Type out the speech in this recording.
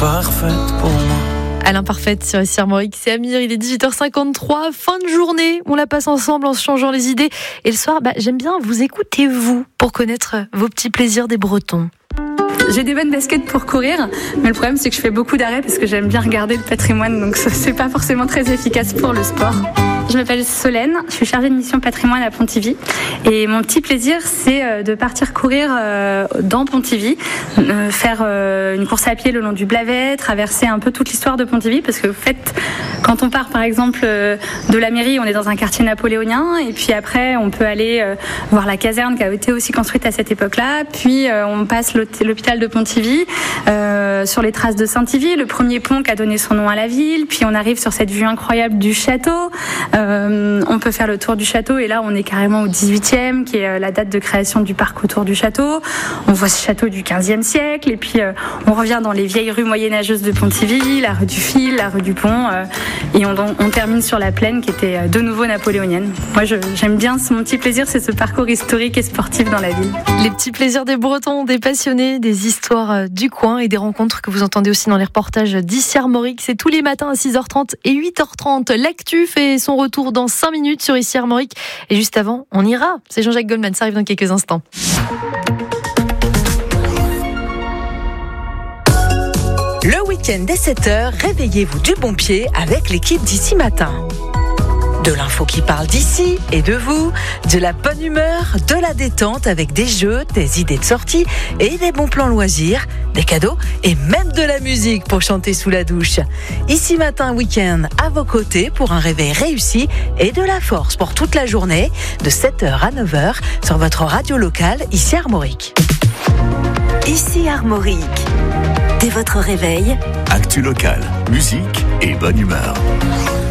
parfaite pour moi. Alain Parfaite sur ici Armorique, c'est Amir, il est 18h53, fin de journée, on la passe ensemble en se changeant les idées. Et le soir, j'aime bien vous écouter vous, pour connaître vos petits plaisirs des Bretons. J'ai des bonnes baskets pour courir, mais le problème c'est que je fais beaucoup d'arrêts parce que j'aime bien regarder le patrimoine, donc c'est pas forcément très efficace pour le sport. Je m'appelle Solène, je suis chargée de mission patrimoine à Pontivy et mon petit plaisir c'est de partir courir dans Pontivy, faire une course à pied le long du Blavet, traverser un peu toute l'histoire de Pontivy parce que en fait quand on part par exemple de la mairie on est dans un quartier napoléonien et puis après on peut aller voir la caserne qui a été aussi construite à cette époque-là, puis on passe l'hôpital de Pontivy sur les traces de Saint-Yvi, le premier pont qui a donné son nom à la ville, puis on arrive sur cette vue incroyable du château. On peut faire le tour du château et là on est carrément au 18e qui est la date de création du parc autour du château. On voit ce château du 15e siècle et puis on revient dans les vieilles rues moyenâgeuses de Pontivy, la rue du Fil, la rue du Pont et on termine sur la plaine qui était de nouveau napoléonienne. Moi j'aime bien, mon petit plaisir c'est ce parcours historique et sportif dans la ville. Les petits plaisirs des Bretons, des passionnés, des histoires du coin et des rencontres que vous entendez aussi dans les reportages d'ici Armorique. C'est tous les matins à 6h30 et 8h30. L'actu fait son retour dans 5 minutes sur ici Armorique. Et juste avant, on ira. C'est Jean-Jacques Goldman, ça arrive dans quelques instants. Le week-end dès 7h, réveillez-vous du bon pied avec l'équipe d'Ici Matin. De l'info qui parle d'ici et de vous, de la bonne humeur, de la détente avec des jeux, des idées de sortie et des bons plans loisirs, des cadeaux et même de la musique pour chanter sous la douche. Ici Matin Week-end à vos côtés pour un réveil réussi et de la force pour toute la journée de 7h à 9h sur votre radio locale ici Armorique. Ici Armorique. Dès votre réveil, Actu locale, musique et bonne humeur.